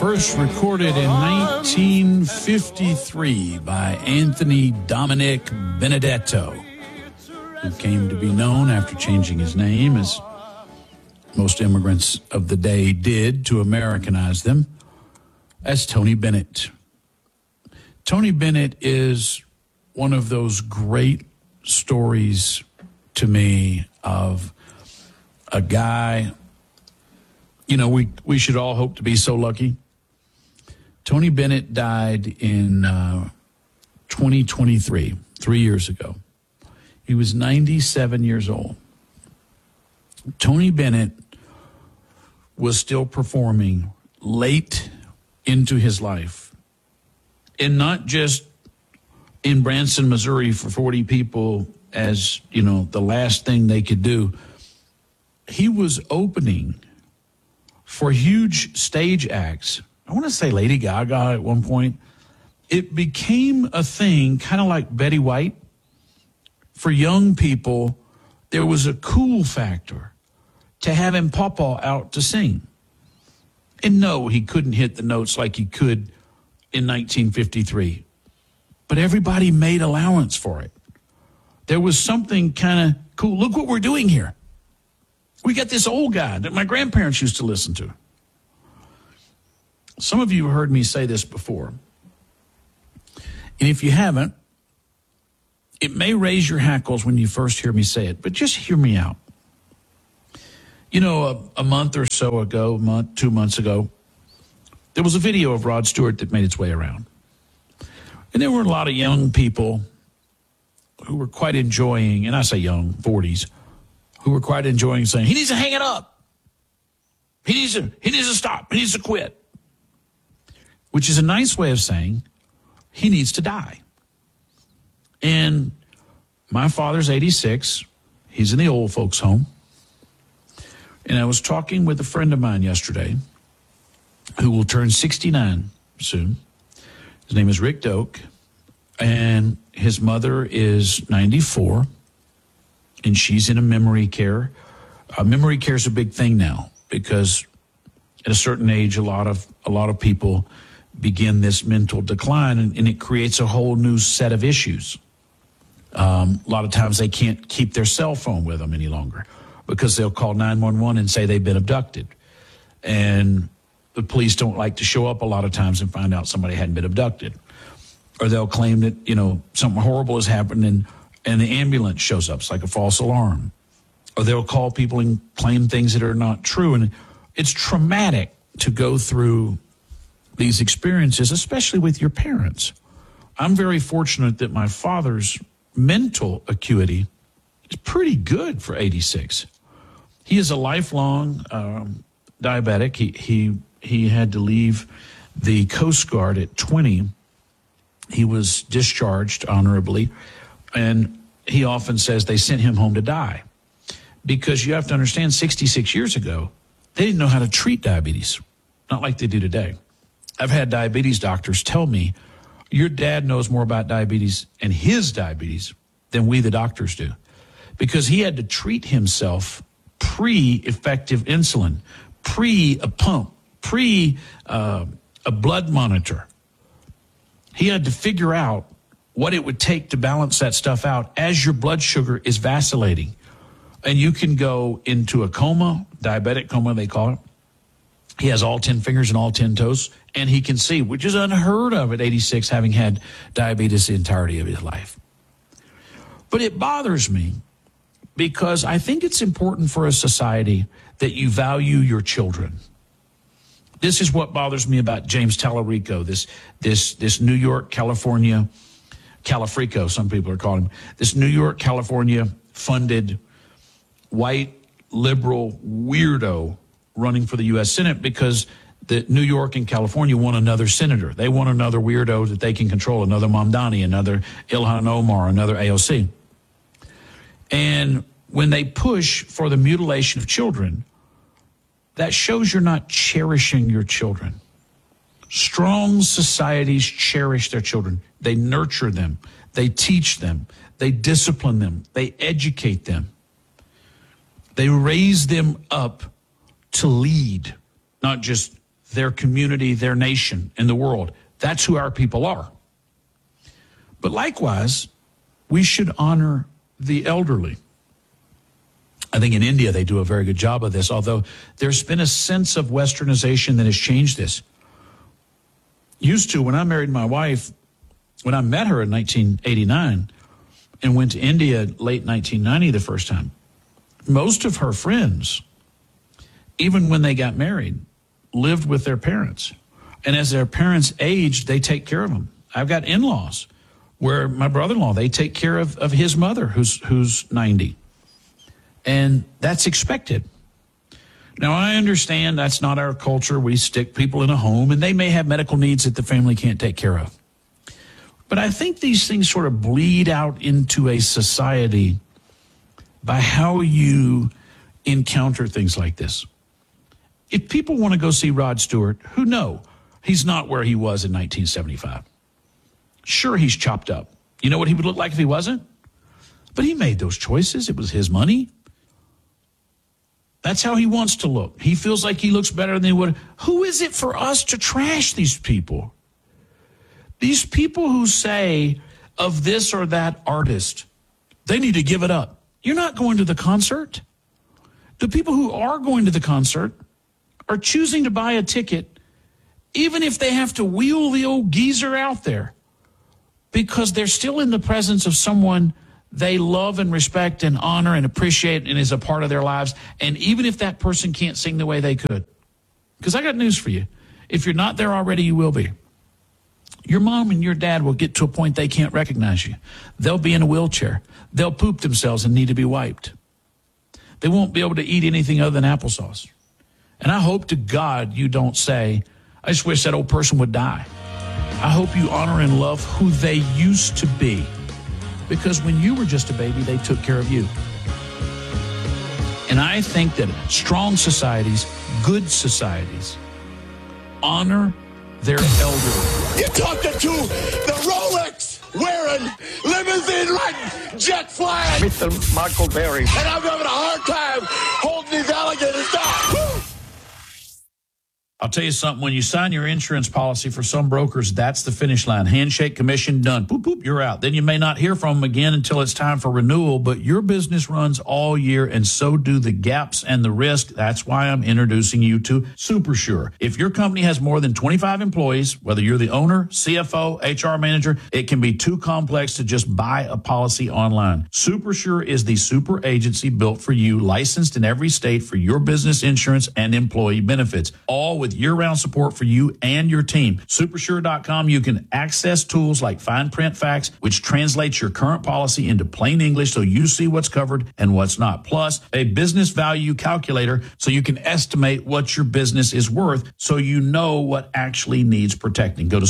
first recorded in 1953 by Anthony Dominic Benedetto, who came to be known after changing his name, as most immigrants of the day did to Americanize them, as Tony Bennett. Tony Bennett is one of those great stories to me of a guy, you know, we should all hope to be so lucky. Tony Bennett died in 2023, 3 years ago. He was 97 years old. Tony Bennett was still performing late into his life, and not just in Branson, Missouri for 40 people as, you know, the last thing they could do. He was opening for huge stage acts. I want to say Lady Gaga at one point. It became a thing, kind of like Betty White. For young people, there was a cool factor to having Pawpaw out to sing. And no, he couldn't hit the notes like he could in 1953. But everybody made allowance for it. There was something kind of cool. Look what we're doing here. We got this old guy that my grandparents used to listen to. Some of you heard me say this before. And if you haven't, it may raise your hackles when you first hear me say it, but just hear me out. You know, a month or so ago, 2 months ago, there was a video of Rod Stewart that made its way around. And there were a lot of young people who were quite enjoying, and I say young, 40s, who were quite enjoying saying, he needs to hang it up. He needs to stop. He needs to quit. Which is a nice way of saying he needs to die. And my father's 86. He's in the old folks' home. And I was talking with a friend of mine yesterday who will turn 69 soon. His name is Rick Doak. And his mother is 94. And she's in a memory care. Memory care is a big thing now because at a certain age, a lot of people begin this mental decline, and it creates a whole new set of issues. A lot of times they can't keep their cell phone with them any longer because they'll call 911 and say they've been abducted. And the police don't like to show up a lot of times and find out somebody hadn't been abducted. Or they'll claim that, you know, something horrible has happened and the ambulance shows up. It's like a false alarm. Or they'll call people and claim things that are not true. And it's traumatic to go through these experiences, especially with your parents. I'm very fortunate that my father's mental acuity is pretty good for 86. He is a lifelong diabetic. He had to leave the Coast Guard at 20. He was discharged honorably, and he often says they sent him home to die because you have to understand 66 years ago, they didn't know how to treat diabetes, not like they do today. I've had diabetes doctors tell me, your dad knows more about diabetes and his diabetes than we, the doctors, do, because he had to treat himself pre-effective insulin, pre a pump, pre a blood monitor. He had to figure out what it would take to balance that stuff out as your blood sugar is vacillating. And you can go into a coma, diabetic coma, they call it. He has all 10 fingers and all 10 toes, and he can see, which is unheard of at 86, having had diabetes the entirety of his life. But it bothers me because I think it's important for a society that you value your children. This is what bothers me about James Tallarico, this New York, California, Calafrico, some people are calling him, this New York, California funded white liberal weirdo running for the U.S. Senate because the New York and California want another senator. They want another weirdo that they can control, another Mamdani, another Ilhan Omar, another AOC. And when they push for the mutilation of children, that shows you're not cherishing your children. Strong societies cherish their children. They nurture them. They teach them. They discipline them. They educate them. They raise them up to lead, not just their community, their nation, and the world. That's who our people are. But likewise, we should honor the elderly. I think in India they do a very good job of this, although there's been a sense of westernization that has changed this. Used to, when I married my wife, when I met her in 1989 and went to India late 1990 the first time, most of her friends, even when they got married, lived with their parents. And as their parents aged, they take care of them. I've got in-laws where my brother-in-law, they take care of his mother who's 90. And that's expected. Now, I understand that's not our culture. We stick people in a home, and they may have medical needs that the family can't take care of. But I think these things sort of bleed out into a society by how you encounter things like this. If people want to go see Rod Stewart, who know he's not where he was in 1975. Sure, he's chopped up. You know what he would look like if he wasn't? But he made those choices. It was his money. That's how he wants to look. He feels like he looks better than he would. Who is it for us to trash these people? These people who say of this or that artist, they need to give it up. You're not going to the concert. The people who are going to the concert are choosing to buy a ticket, even if they have to wheel the old geezer out there, because they're still in the presence of someone they love and respect and honor and appreciate and is a part of their lives. And even if that person can't sing the way they could, because I got news for you. If you're not there already, you will be. Your mom and your dad will get to a point they can't recognize you. They'll be in a wheelchair. They'll poop themselves and need to be wiped. They won't be able to eat anything other than applesauce. And I hope to God you don't say, I just wish that old person would die. I hope you honor and love who they used to be. Because when you were just a baby, they took care of you. And I think that strong societies, good societies, honor their elderly. You're talking to the Rolex wearing, limousine riding, jet flying Mr. Michael Berry. And I'm having a hard time holding these alligators down. Woo! I'll tell you something, when you sign your insurance policy for some brokers, that's the finish line. Handshake, commission, done. Boop, boop, you're out. Then you may not hear from them again until it's time for renewal, but your business runs all year, and so do the gaps and the risk. That's why I'm introducing you to SuperSure. If your company has more than 25 employees, whether you're the owner, CFO, HR manager, it can be too complex to just buy a policy online. SuperSure is the super agency built for you, licensed in every state for your business insurance and employee benefits, all with year-round support for you and your team. Supersure.com, you can access tools like fine print facts, which translates your current policy into plain English so you see what's covered and what's not. Plus, a business value calculator so you can estimate what your business is worth so you know what actually needs protecting. Go to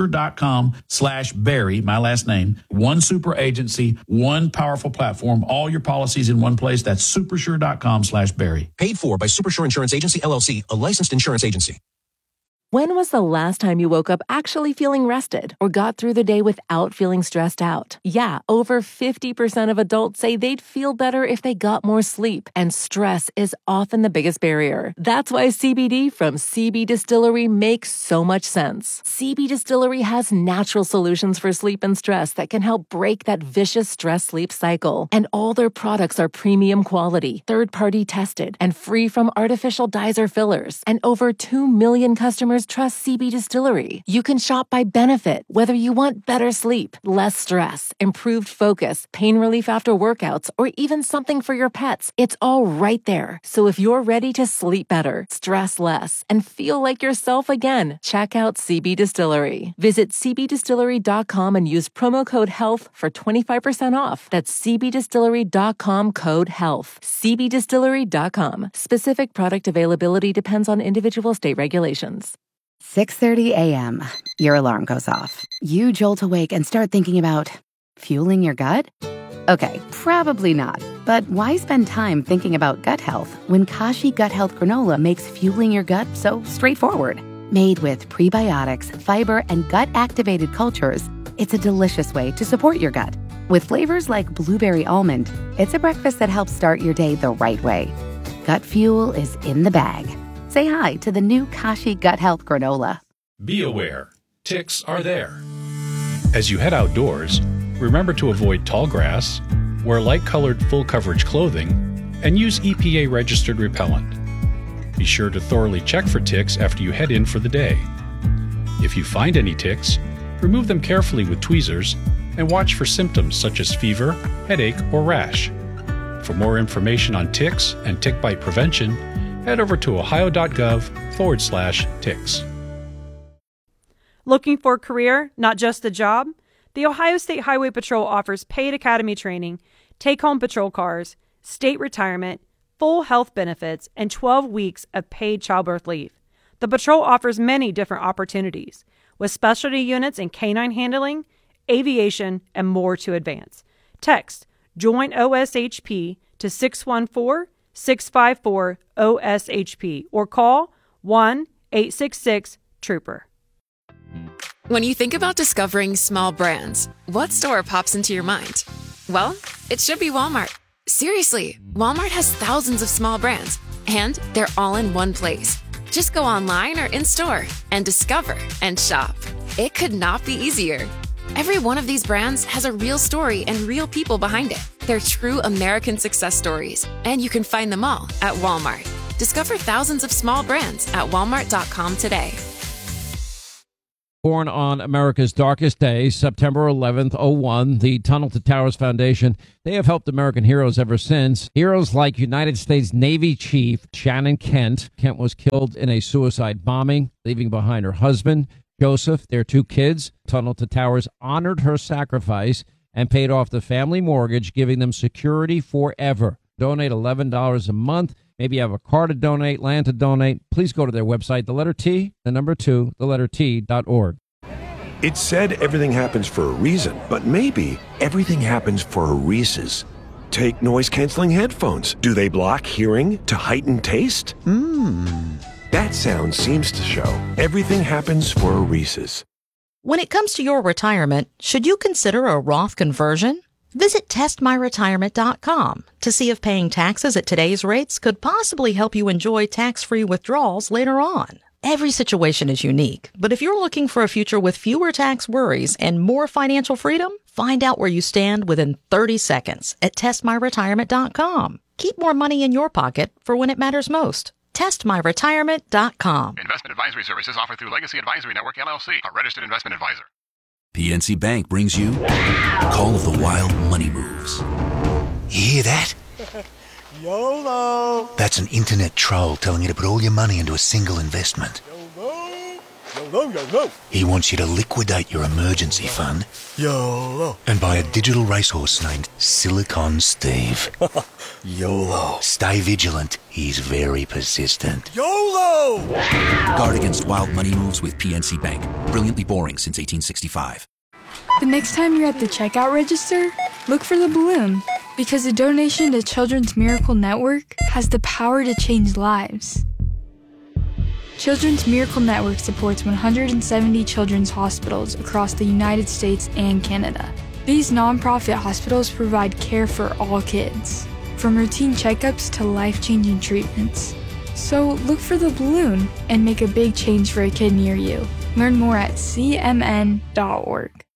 supersure.com/Barry, my last name. One super agency, one powerful platform, all your policies in one place. That's supersure.com/Barry. Paid for by Supersure Insurance Agency, LLC, a licensed insurance agency. When was the last time you woke up actually feeling rested or got through the day without feeling stressed out? Yeah, over 50% of adults say they'd feel better if they got more sleep, and stress is often the biggest barrier. That's why CBD from CB Distillery makes so much sense. CB Distillery has natural solutions for sleep and stress that can help break that vicious stress-sleep cycle. And all their products are premium quality, third-party tested, and free from artificial dyes or fillers. And over 2 million customers trust CB Distillery. You can shop by benefit, whether you want better sleep, less stress, improved focus, pain relief after workouts, or even something for your pets. It's all right there. So if you're ready to sleep better, stress less, and feel like yourself again, check out CB Distillery. Visit cbdistillery.com and use promo code HEALTH for 25% off. That's cbdistillery.com, code HEALTH. cbdistillery.com. Specific product availability depends on individual state regulations. 6:30 a.m. Your alarm goes off. You jolt awake and start thinking about fueling your gut? Okay, probably not. But why spend time thinking about gut health when Kashi Gut Health Granola makes fueling your gut so straightforward? Made with prebiotics, fiber, and gut-activated cultures, it's a delicious way to support your gut. With flavors like blueberry almond, it's a breakfast that helps start your day the right way. Gut fuel is in the bag. Say hi to the new Kashi Gut Health Granola. Be aware, ticks are there. As you head outdoors, remember to avoid tall grass, wear light-colored full-coverage clothing, and use EPA-registered repellent. Be sure to thoroughly check for ticks after you head in for the day. If you find any ticks, remove them carefully with tweezers and watch for symptoms such as fever, headache, or rash. For more information on ticks and tick bite prevention, head over to ohio.gov/ticks. Looking for a career, not just a job? The Ohio State Highway Patrol offers paid academy training, take-home patrol cars, state retirement, full health benefits, and 12 weeks of paid childbirth leave. The patrol offers many different opportunities, with specialty units in canine handling, aviation, and more to advance. Text JOIN OSHP to 614-654-OSHP or call 1-866-TROOPER. When you think about discovering small brands, what store pops into your mind? Well, it should be Walmart. Seriously, Walmart has thousands of small brands, and they're all in one place. Just go online or in-store and discover and shop. It could not be easier. Every one of these brands has a real story and real people behind it. They're true American success stories, and you can find them all at Walmart. Discover thousands of small brands at walmart.com today. Born on America's darkest day, September 11th, 01, the Tunnel to Towers Foundation, they have helped American heroes ever since. Heroes like United States Navy Chief Shannon Kent. Kent was killed in a suicide bombing, leaving behind her husband, Joseph, their 2 kids. Tunnel to Towers honored her sacrifice and paid off the family mortgage, giving them security forever. Donate $11 a month. Maybe you have a car to donate, land to donate. Please go to their website, the letter T, the number 2, the letter T.org. It's said everything happens for a reason, but maybe everything happens for a Reese's. Take noise-canceling headphones. Do they block hearing to heighten taste? That sound seems to show everything happens for a Reese's. When it comes to your retirement, should you consider a Roth conversion? Visit testmyretirement.com to see if paying taxes at today's rates could possibly help you enjoy tax-free withdrawals later on. Every situation is unique, but if you're looking for a future with fewer tax worries and more financial freedom, find out where you stand within 30 seconds at testmyretirement.com. Keep more money in your pocket for when it matters most. testmyretirement.com. Investment advisory services offered through Legacy Advisory Network, LLC, a registered investment advisor. PNC Bank brings you Call of the Wild Money Moves. You hear that? YOLO! That's an internet troll telling you to put all your money into a single investment. YOLO! YOLO, YOLO! He wants you to liquidate your emergency fund YOLO! and buy a digital racehorse named Silicon Steve. YOLO! Stay vigilant. He's very persistent. YOLO! Guard against wild money moves with PNC Bank. Brilliantly boring since 1865. The next time you're at the checkout register, look for the balloon, because a donation to Children's Miracle Network has the power to change lives. Children's Miracle Network supports 170 children's hospitals across the United States and Canada. These nonprofit hospitals provide care for all kids, from routine checkups to life-changing treatments. So look for the balloon and make a big change for a kid near you. Learn more at cmn.org.